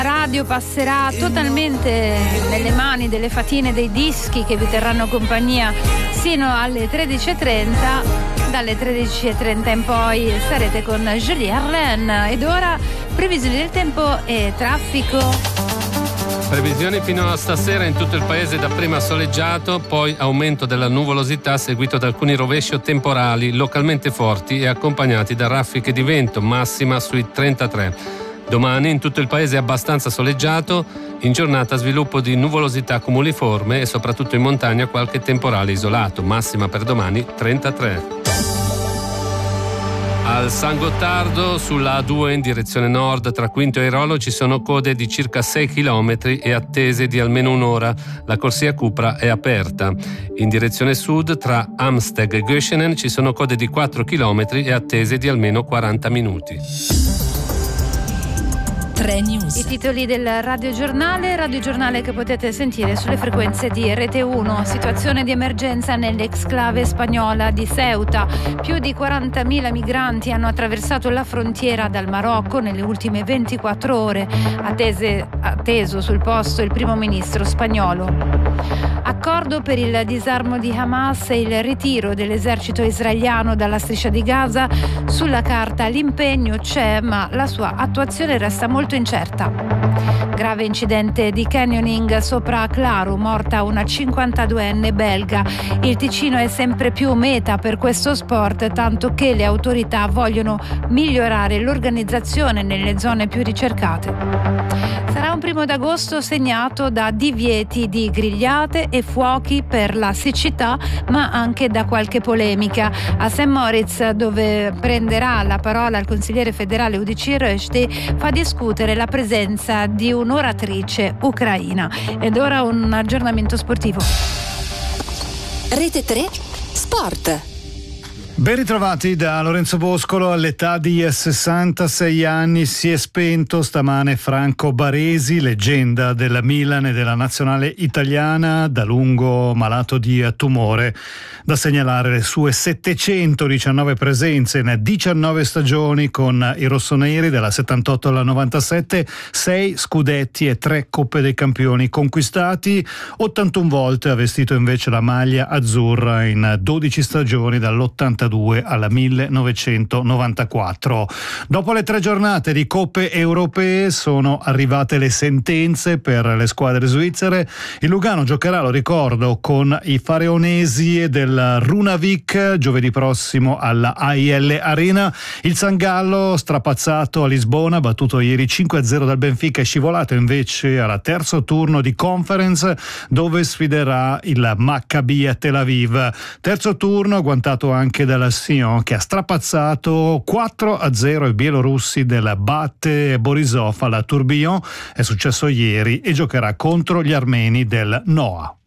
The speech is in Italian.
Radio passerà totalmente nelle mani delle fatine dei dischi che vi terranno compagnia sino alle 13.30. Dalle 13.30 in poi sarete con Julie Arlen. Ed ora previsioni del tempo e traffico. Previsioni fino a stasera in tutto il paese, dapprima soleggiato, poi aumento della nuvolosità seguito da alcuni rovesci o temporali localmente forti e accompagnati da raffiche di vento, massima sui 33. Domani in tutto il paese è abbastanza soleggiato, in giornata sviluppo di nuvolosità cumuliforme e soprattutto in montagna qualche temporale isolato, massima per domani 33. Al San Gottardo sulla A2 in direzione nord tra Quinto e Airolo ci sono code di circa 6 km e attese di almeno un'ora. La corsia Cupra è aperta. In direzione sud tra Amsteg e Göschenen ci sono code di 4 km e attese di almeno 40 minuti. News. I titoli del radiogiornale che potete sentire sulle frequenze di Rete 1. Situazione di emergenza nell'exclave spagnola di Ceuta. Più di 40.000 migranti hanno attraversato la frontiera dal Marocco nelle ultime 24 ore. Atteso sul posto il primo ministro spagnolo. Accordo per il disarmo di Hamas e il ritiro dell'esercito israeliano dalla striscia di Gaza. Sulla carta l'impegno c'è, ma la sua attuazione resta molto incerta. Grave incidente di canyoning sopra Claro, morta una 52enne belga. Il Ticino è sempre più meta per questo sport, tanto che le autorità vogliono migliorare l'organizzazione nelle zone più ricercate. Sarà un 1° agosto segnato da divieti di grigliate e fuochi per la siccità, ma anche da qualche polemica. A St. Moritz, dove prenderà la parola il consigliere federale UDC Rösti, fa discutere la presenza di un'oratrice ucraina. Ed ora un aggiornamento sportivo. Rete 3 Sport. Ben ritrovati da Lorenzo Boscolo. All'età di 66 anni si è spento stamane Franco Baresi, leggenda del Milan e della nazionale italiana, da lungo malato di tumore. Da segnalare le sue 719 presenze in 19 stagioni con i rossoneri, dalla 78 alla 97, 6 scudetti e 3 Coppe dei Campioni conquistati. 81 volte ha vestito invece la maglia azzurra in 12 stagioni, dall'82 alla 1994. Dopo le 3 giornate di coppe europee sono arrivate le sentenze per le squadre svizzere. Il Lugano giocherà, lo ricordo, con i faraonesi del Runavik giovedì prossimo alla AIL Arena. Il San Gallo, strapazzato a Lisbona, battuto ieri 5-0 dal Benfica, è scivolato invece al terzo turno di Conference, dove sfiderà il Maccabi a Tel Aviv. Terzo turno agguantato anche dalla Sion, che ha strapazzato 4-0 i bielorussi del Bate Borisov alla Tourbillon. È successo ieri e giocherà contro gli armeni del Noa.